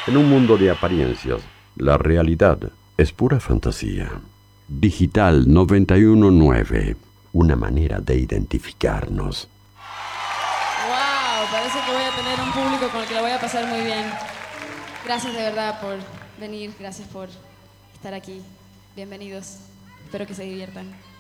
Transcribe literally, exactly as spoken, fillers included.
En un mundo de apariencias, la realidad es pura fantasía. Digital noventa y uno punto nueve, una manera de identificarnos. Wow, parece que voy a tener un público con el que la voy a pasar muy bien. Gracias de verdad por venir, gracias por estar aquí. Bienvenidos, espero que se diviertan.